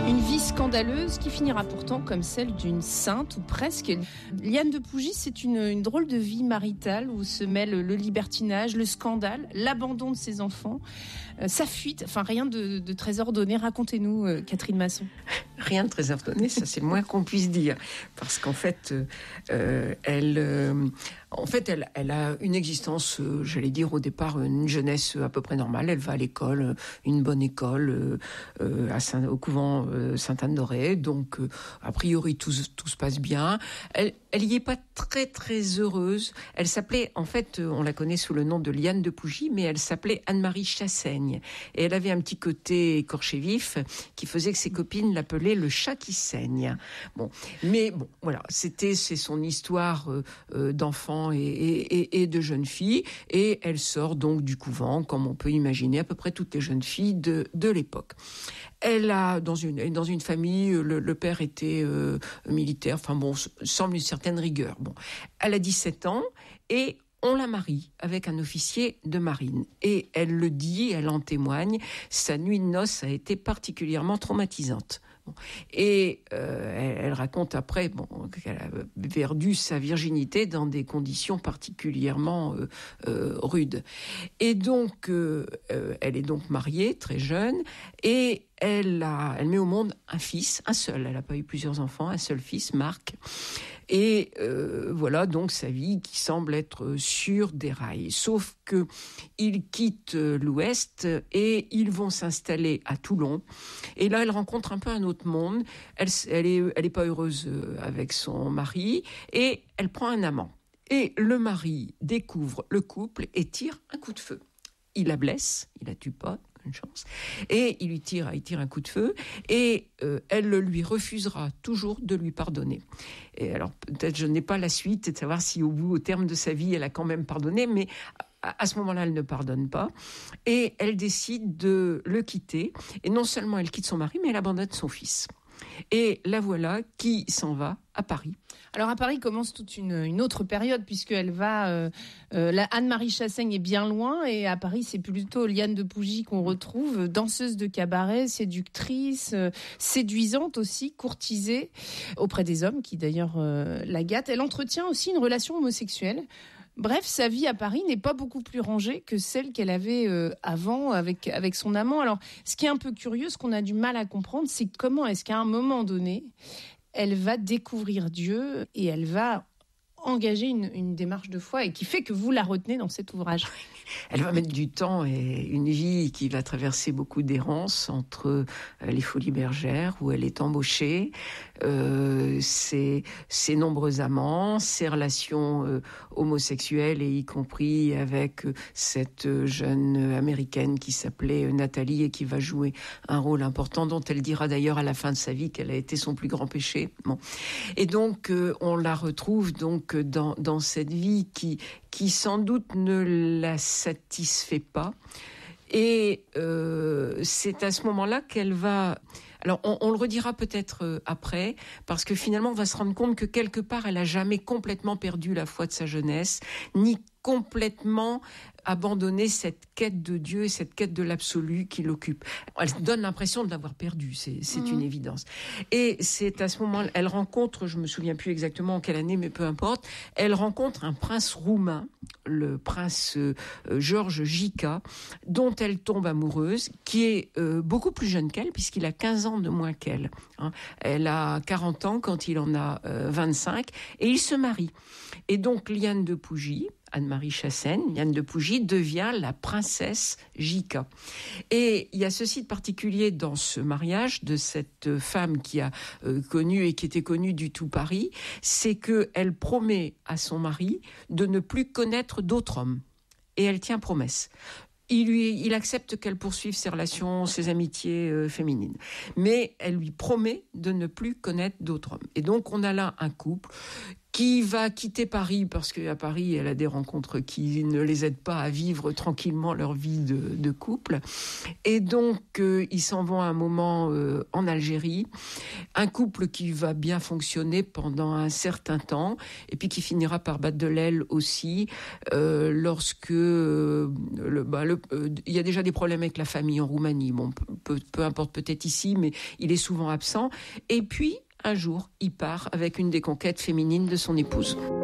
Une vie scandaleuse qui finira pourtant comme celle d'une sainte ou presque. Liane de Pougy, c'est une drôle de vie maritale où se mêle le libertinage, le scandale, l'abandon de ses enfants, sa fuite, enfin rien de très ordonné. Racontez-nous, Catherine Masson. Rien de très ordonné, ça c'est le moins qu'on puisse dire. Parce qu'en fait, elle a une existence, j'allais dire au départ, une jeunesse à peu près normale. Elle va à l'école, une bonne école, au couvent Sainte-Anne-d'Auray. Donc, a priori, tout se passe bien. Elle y est pas très très heureuse. Elle s'appelait, en fait, on la connaît sous le nom de Liane de Pougy, mais elle s'appelait Anne-Marie Chassaigne. Et elle avait un petit côté écorché vif qui faisait que ses copines l'appelaient le chat qui saigne. Mais voilà, c'est son histoire d'enfant et de jeune fille. Et elle sort donc du couvent, comme on peut imaginer à peu près toutes les jeunes filles de l'époque. Elle a dans une famille, le père était militaire. Enfin bon, semble une certaine rigueur. Bon, elle a 17 ans et on la marie avec un officier de marine. Et elle le dit, elle en témoigne, sa nuit de noces a été particulièrement traumatisante. Et elle raconte après qu'elle a perdu sa virginité dans des conditions particulièrement rudes. Et donc, elle est donc mariée, très jeune, et elle met au monde un fils, un seul. Elle n'a pas eu plusieurs enfants, un seul fils, Marc. Et voilà donc sa vie qui semble être sur des rails. Sauf que ils quittent l'Ouest et ils vont s'installer à Toulon. Et là, elle rencontre un peu un autre monde. Elle est pas heureuse avec son mari et elle prend un amant. Et le mari découvre le couple et tire un coup de feu. Il la blesse, il la tue pas. Une chance. Et il tire un coup de feu et elle lui refusera toujours de lui pardonner. Et alors peut-être je n'ai pas la suite et de savoir si au terme de sa vie elle a quand même pardonné, mais à ce moment-là elle ne pardonne pas et elle décide de le quitter. Et non seulement elle quitte son mari, mais elle abandonne son fils. Et la voilà qui s'en va à Paris. Alors à Paris commence toute une autre période puisqu'elle va... la Anne-Marie Chassaigne est bien loin et à Paris c'est plutôt Liane de Pougy qu'on retrouve, danseuse de cabaret, séductrice, séduisante aussi, courtisée auprès des hommes qui d'ailleurs la gâtent. Elle entretient aussi une relation homosexuelle. Bref, sa vie à Paris n'est pas beaucoup plus rangée que celle qu'elle avait avant avec son amant. Alors, ce qui est un peu curieux, ce qu'on a du mal à comprendre, c'est comment est-ce qu'à un moment donné, elle va découvrir Dieu et elle va engager une démarche de foi et qui fait que vous la retenez dans cet ouvrage. Elle va mettre du temps et une vie qui va traverser beaucoup d'errances entre les Folies Bergères où elle est embauchée, ses nombreux amants, ses relations homosexuelles et y compris avec cette jeune américaine qui s'appelait Nathalie et qui va jouer un rôle important dont elle dira d'ailleurs à la fin de sa vie qu'elle a été son plus grand péché. Bon. Et donc on la retrouve donc dans cette vie qui sans doute ne la satisfait pas. Et c'est à ce moment-là qu'elle va... Alors, on le redira peut-être après, parce que finalement, on va se rendre compte que quelque part, elle a jamais complètement perdu la foi de sa jeunesse, ni complètement abandonné cette quête de Dieu et cette quête de l'absolu qui l'occupe. Elle donne l'impression de l'avoir perdu, c'est une évidence. Et c'est à ce moment, elle rencontre, je me souviens plus exactement en quelle année, mais peu importe, elle rencontre un prince roumain, le prince Georges Gica, dont elle tombe amoureuse, qui est beaucoup plus jeune qu'elle, puisqu'il a 15 ans de moins qu'elle. Hein. Elle a 40 ans quand il en a 25, et ils se marient. Et donc Liane de Pougy, Anne-Marie Chassaigne, Liane de Pougy devient la princesse Gica. Et il y a ceci de particulier dans ce mariage de cette femme qui a connu et qui était connue du tout Paris, c'est qu'elle promet à son mari de ne plus connaître d'autres hommes. Et elle tient promesse. Il accepte qu'elle poursuive ses relations, ses amitiés féminines. Mais elle lui promet de ne plus connaître d'autres hommes. Et donc, on a là un couple qui va quitter Paris parce qu'à Paris, elle a des rencontres qui ne les aident pas à vivre tranquillement leur vie de couple. Et donc, ils s'en vont à un moment en Algérie. Un couple qui va bien fonctionner pendant un certain temps et puis qui finira par battre de l'aile aussi lorsque il y a déjà des problèmes avec la famille en Roumanie. Bon, peu importe, peut-être ici, mais il est souvent absent. Et puis, un jour, il part avec une des conquêtes féminines de son épouse.